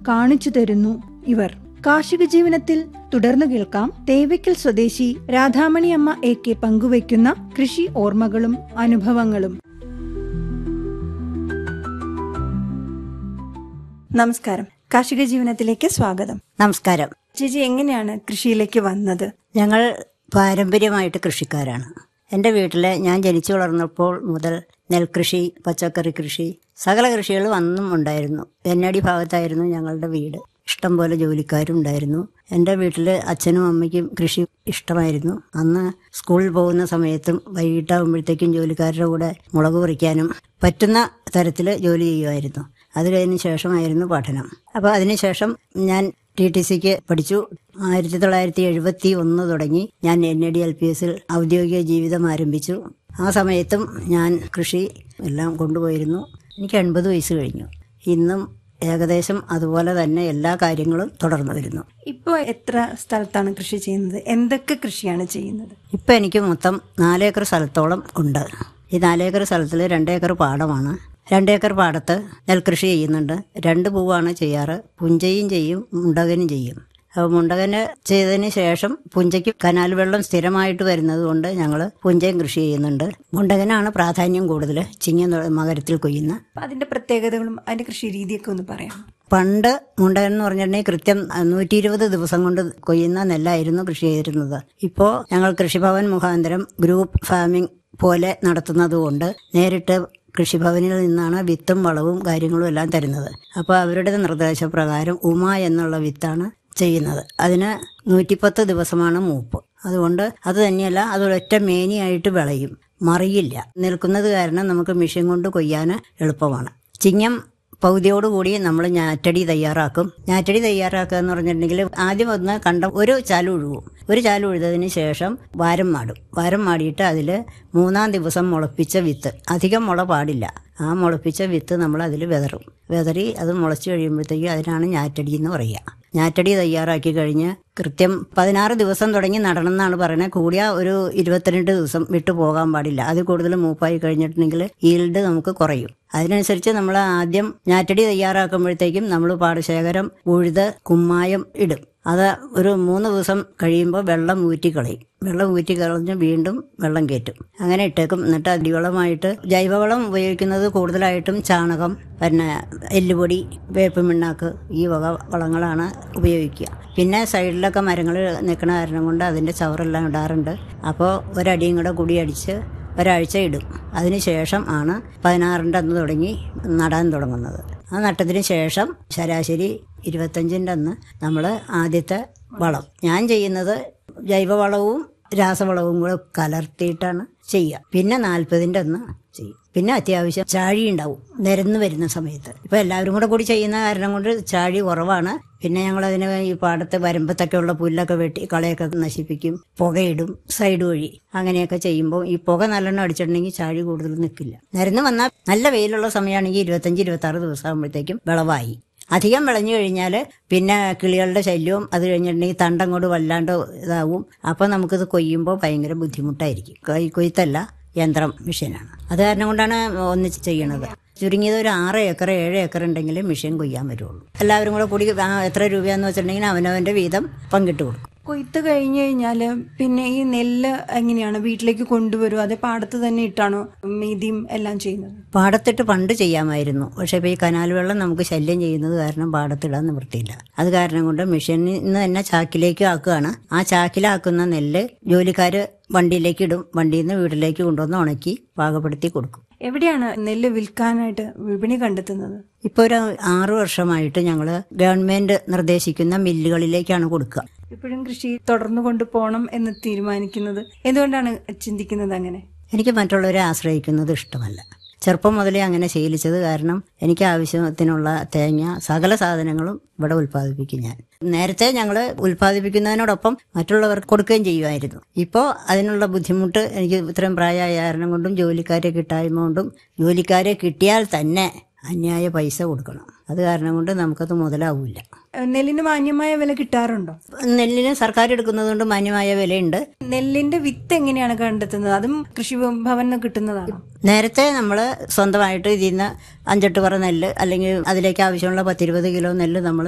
കാണിച്ചു തരുന്നു ഇവർ. കാർഷിക ജീവനത്തിൽ തുടർന്നു കേൾക്കാം തേവയ്ക്കൽ സ്വദേശി രാധാമണി അമ്മ AK പങ്കുവയ്ക്കുന്ന കൃഷി ഓർമ്മകളും അനുഭവങ്ങളും. നമസ്കാരം, കാർഷിക ജീവനത്തിലേക്ക് സ്വാഗതം. നമസ്കാരം. ചേച്ചി, എങ്ങനെയാണ് കൃഷിയിലേക്ക് വന്നത്? ഞങ്ങൾ പാരമ്പര്യമായിട്ട് കൃഷിക്കാരാണ്. എൻ്റെ വീട്ടിൽ ഞാൻ ജനിച്ചു വളർന്നപ്പോൾ മുതൽ നെൽകൃഷി, പച്ചക്കറി കൃഷി, സകല കൃഷികളും അന്നും ഉണ്ടായിരുന്നു. വെന്നാടി ഭാഗത്തായിരുന്നു ഞങ്ങളുടെ വീട്. ഇഷ്ടംപോലെ ജോലിക്കാരും ഉണ്ടായിരുന്നു. എൻ്റെ വീട്ടിൽ അച്ഛനും അമ്മയ്ക്കും കൃഷി ഇഷ്ടമായിരുന്നു. അന്ന് സ്കൂളിൽ പോകുന്ന സമയത്തും വൈകിട്ടാകുമ്പോഴത്തേക്കും ജോലിക്കാരുടെ കൂടെ മുളക് പറിക്കാനും പറ്റുന്ന തരത്തിൽ ജോലി ചെയ്യുമായിരുന്നു. അത് കഴിഞ്ഞ ശേഷമായിരുന്നു പഠനം. അപ്പോൾ അതിനുശേഷം ഞാൻ TTCക്ക് പഠിച്ചു. 1971 തുടങ്ങി ഞാൻ NAD LPS ഔദ്യോഗിക ജീവിതം ആരംഭിച്ചു. ആ സമയത്തും ഞാൻ കൃഷി എല്ലാം കൊണ്ടുപോയിരുന്നു. എനിക്ക് 80 വയസ്സ് കഴിഞ്ഞു. ഇന്നും ഏകദേശം അതുപോലെ തന്നെ എല്ലാ കാര്യങ്ങളും തുടർന്നു വരുന്നു. ഇപ്പോൾ എത്ര സ്ഥലത്താണ് കൃഷി ചെയ്യുന്നത്? എന്തൊക്കെ കൃഷിയാണ് ചെയ്യുന്നത്? ഇപ്പം എനിക്ക് മൊത്തം 4 ഏക്കർ സ്ഥലത്തോളം ഉണ്ട്. ഈ 4 ഏക്കർ സ്ഥലത്തിൽ 2 ഏക്കർ പാടമാണ്. 2 ഏക്കർ പാടത്ത് നെൽകൃഷി ചെയ്യുന്നുണ്ട്. 2 പൂവാണ് ചെയ്യാറ്. പുഞ്ചയും ചെയ്യും, മുണ്ടകനും ചെയ്യും. അപ്പോൾ മുണ്ടകന് ചെയ്തതിന് ശേഷം പുഞ്ചയ്ക്ക് കനാൽ വെള്ളം സ്ഥിരമായിട്ട് വരുന്നത് കൊണ്ട് ഞങ്ങൾ പുഞ്ചയും കൃഷി ചെയ്യുന്നുണ്ട്. മുണ്ടകനാണ് പ്രാധാന്യം കൂടുതൽ, ചിങ്ങ മകരത്തിൽ കൊയ്യുന്ന. അതിന്റെ പ്രത്യേകതകളും അതിന്റെ കൃഷി രീതിയൊക്കെ ഒന്ന് പറയാം. പണ്ട് മുണ്ടകൻ എന്ന് പറഞ്ഞിട്ടുണ്ടെങ്കിൽ കൃത്യം 120 ദിവസം കൊണ്ട് കൊയ്യുന്ന നെല്ലായിരുന്നു കൃഷി ചെയ്തിരുന്നത്. ഇപ്പോൾ ഞങ്ങൾ കൃഷിഭവൻ മുഖാന്തരം ഗ്രൂപ്പ് ഫാമിംഗ് പോലെ നടത്തുന്നത് കൊണ്ട് നേരിട്ട് കൃഷിഭവനിൽ നിന്നാണ് വിത്തും വളവും കാര്യങ്ങളും എല്ലാം തരുന്നത്. അപ്പോൾ അവരുടെ നിർദ്ദേശപ്രകാരം ഉമ എന്നുള്ള വിത്താണ് ചെയ്യുന്നത്. അതിന് 110 ദിവസമാണ് മൂപ്പ്. അതുകൊണ്ട് അത് തന്നെയല്ല, അതൊരൊറ്റ മേനിയായിട്ട് വിളയും, മറിയില്ല. നിൽക്കുന്നത് കാരണം നമുക്ക് മെഷീൻ കൊണ്ട് കൊയ്യാൻ എളുപ്പമാണ്. ചിങ്ങം പകുതിയോടുകൂടി നമ്മൾ ഞാറ്റടി തയ്യാറാക്കും. ഞാറ്റടി തയ്യാറാക്കുക എന്ന് പറഞ്ഞിട്ടുണ്ടെങ്കിൽ ആദ്യം ഒന്ന് ഒരു ചാല് ഉഴുവും. ഒരു ചാല് ഉഴുതതിന് ശേഷം വാരം മാടും. വാരം മാടിയിട്ട് അതിൽ 3-ാം ദിവസം മുളപ്പിച്ച വിത്ത്, അധികം മുള പാടില്ല, ആ മുളപ്പിച്ച വിത്ത് നമ്മൾ അതിൽ വിതറി അത് മുളച്ച് കഴിയുമ്പോഴത്തേക്കും അതിനാണ് ഞാറ്റടി എന്ന് പറയുക. ഞാറ്റടി തയ്യാറാക്കി കഴിഞ്ഞ് കൃത്യം 16 ദിവസം തുടങ്ങി നടണം എന്നാണ് പറയുന്നത്. കൂടിയ ഒരു 22 ദിവസം വിട്ടു പോകാൻ പാടില്ല. അതിൽ കൂടുതൽ മൂപ്പായി കഴിഞ്ഞിട്ടുണ്ടെങ്കിൽ ഈൽഡ് നമുക്ക് കുറയും. അതിനനുസരിച്ച് നമ്മൾ ആദ്യം ഞാറ്റടി തയ്യാറാക്കുമ്പോഴത്തേക്കും നമ്മൾ പാടശേഖരം ഉഴുത് കുമ്മായം ഇടും. അത് ഒരു 3 ദിവസം കഴിയുമ്പോൾ വെള്ളം ഊറ്റിക്കളയും. വെള്ളം ഊറ്റിക്കളഞ്ഞ് വീണ്ടും വെള്ളം കയറ്റും. അങ്ങനെ ഇട്ടേക്കും. എന്നിട്ട് അടിവളമായിട്ട് ജൈവവളം ഉപയോഗിക്കുന്നത് കൂടുതലായിട്ടും ചാണകം, പിന്നെ എല്ലുപൊടി, വേപ്പ് പിണ്ണാക്ക്, ഈ വക വളങ്ങളാണ് ഉപയോഗിക്കുക. പിന്നെ സൈഡിലൊക്കെ മരങ്ങൾ നിൽക്കണ കാരണം കൊണ്ട് അതിൻ്റെ ചവറെല്ലാം ഇടാറുണ്ട്. അപ്പോൾ ഒരടിയും കൂടെ കൂടി അടിച്ച് ഒരാഴ്ച ഇടും. അതിന് ശേഷം ആണ് 16ൻ്റെ അന്ന് തുടങ്ങി നടാൻ തുടങ്ങുന്നത്. ആ നട്ടതിന് ശേഷം ശരാശരി 25ൻ്റെ അന്ന് നമ്മൾ ആദ്യത്തെ വളം, ഞാൻ ചെയ്യുന്നത് ജൈവവളവും രാസവളവും കൂടെ കലർത്തിയിട്ടാണ് ചെയ്യുക. പിന്നെ 40ൻ്റെ അന്ന് ചെയ്യും. പിന്നെ അത്യാവശ്യം ചാഴി ഉണ്ടാവും നിരന്ന് വരുന്ന സമയത്ത്. ഇപ്പം എല്ലാവരും കൂടി ചെയ്യുന്ന കാരണം കൊണ്ട് ചാഴി കുറവാണ്. പിന്നെ ഞങ്ങളതിന് ഈ പാടത്ത് വരമ്പത്തൊക്കെ ഉള്ള പുല്ലൊക്കെ വെട്ടി കളയൊക്കെ നശിപ്പിക്കും, പുകയിടും സൈഡ് വഴി. അങ്ങനെയൊക്കെ ചെയ്യുമ്പോൾ ഈ പുക നല്ലോണം അടിച്ചിട്ടുണ്ടെങ്കിൽ ചാഴി കൂടുതൽ നിൽക്കില്ല. നിരന്ന് വന്നാൽ നല്ല വെയിലുള്ള സമയമാണെങ്കിൽ 25-26 ദിവസം ആകുമ്പോഴത്തേക്കും വിളവായി. അധികം വിളഞ്ഞു കഴിഞ്ഞാൽ പിന്നെ കിളികളുടെ ശല്യവും അത് കഴിഞ്ഞിട്ടുണ്ടെങ്കിൽ തണ്ടങ്ങോട്ട് വല്ലാണ്ട് ഇതാവും. അപ്പം നമുക്കിത് കൊയ്യുമ്പോൾ ഭയങ്കര ബുദ്ധിമുട്ടായിരിക്കും. കൊയ്ത്തല്ല, യന്ത്രം മെഷീനാണ്. അത് കാരണം കൊണ്ടാണ് ഒന്നിച്ച് ചെയ്യണത്. ചുരുങ്ങിയത് ഒരു 6 ഏക്കർ 7 ഏക്കർ ഉണ്ടെങ്കിൽ മെഷീൻ കൊയ്യാൻ വരുള്ളൂ. എല്ലാവരും കൂടി എത്ര രൂപയാന്ന് വെച്ചിട്ടുണ്ടെങ്കിൽ അവനവൻ്റെ വീതം പങ്കിട്ട് കൊടുക്കും. കൊയ്ത്ത് കഴിഞ്ഞ് കഴിഞ്ഞാൽ പിന്നെ ഈ നെല്ല് എങ്ങനെയാണ് വീട്ടിലേക്ക് കൊണ്ടുവരും? അത് പാടത്ത് തന്നെ ഇട്ടാണോ മീതിയും എല്ലാം ചെയ്യുന്നത്? പാടത്തിട്ട് പണ്ട് ചെയ്യാമായിരുന്നു. പക്ഷെ ഇപ്പോൾ ഈ കനാൽ വെള്ളം നമുക്ക് ശല്യം ചെയ്യുന്നത് കാരണം പാടത്തിടാൻ നിവൃത്തിയില്ല. അത് കാരണം കൊണ്ട് മെഷീനിൽ നിന്ന് തന്നെ ചാക്കിലേക്ക് ആക്കുകയാണ്. ആ ചാക്കിലാക്കുന്ന നെല്ല് ജോലിക്കാർ വണ്ടിയിലേക്ക് ഇടും. വണ്ടിയിൽ നിന്ന് വീട്ടിലേക്ക് കൊണ്ടുവന്ന് ഉണക്കി പാകപ്പെടുത്തി കൊടുക്കും. എവിടെയാണ് നെല്ല് വിൽക്കാനായിട്ട് വിപണി കണ്ടെത്തുന്നത്? ഇപ്പോൾ ഒരു 6 വർഷമായിട്ട് ഞങ്ങൾ ഗവൺമെന്റ് നിർദ്ദേശിക്കുന്ന മില്ലുകളിലേക്കാണ് കൊടുക്കുക. ഇപ്പോഴും കൃഷി തുടർന്നു കൊണ്ടുപോകണം എന്ന് തീരുമാനിക്കുന്നത് എന്തുകൊണ്ടാണ് ചിന്തിക്കുന്നത് അങ്ങനെ? എനിക്ക് മറ്റുള്ളവരെ ആശ്രയിക്കുന്നത് ഇഷ്ടമല്ല. ചെറുപ്പം മുതലേ അങ്ങനെ ശീലിച്ചത് കാരണം എനിക്ക് ആവശ്യത്തിനുള്ള തേങ്ങ സകല സാധനങ്ങളും ഇവിടെ ഉൽപ്പാദിപ്പിക്കും. ഞാൻ നേരത്തെ ഞങ്ങൾ ഉൽപ്പാദിപ്പിക്കുന്നതിനോടൊപ്പം മറ്റുള്ളവർക്ക് കൊടുക്കുകയും ചെയ്യുമായിരുന്നു. ഇപ്പോൾ അതിനുള്ള ബുദ്ധിമുട്ട് എനിക്ക് ഇത്രയും പ്രായമായ കാരണം കൊണ്ടും ജോലിക്കാരെ കിട്ടായ്മ കൊണ്ടും, ജോലിക്കാരെ കിട്ടിയാൽ തന്നെ അന്യായ പൈസ കൊടുക്കണം. അത് കാരണം കൊണ്ട് നമുക്കത് മുതലാവില്ല. നെല്ലിന് മാന്യമായ വില കിട്ടാറുണ്ടോ? നെല്ലിന് സർക്കാർ എടുക്കുന്നത് കൊണ്ട് മാന്യമായ വിലയുണ്ട്. നെല്ലിന്റെ വിത്ത് എങ്ങനെയാണ് കണ്ടെത്തുന്നത്? അതും കൃഷി ഭവനിൽ കിട്ടുന്നതാണോ? നേരത്തെ നമ്മൾ സ്വന്തമായിട്ട് ഇതിൽ നിന്ന് 5-8 പറ നെല്ല് അല്ലെങ്കിൽ അതിലേക്ക് ആവശ്യമുള്ള 10-20 കിലോ നെല്ല് നമ്മൾ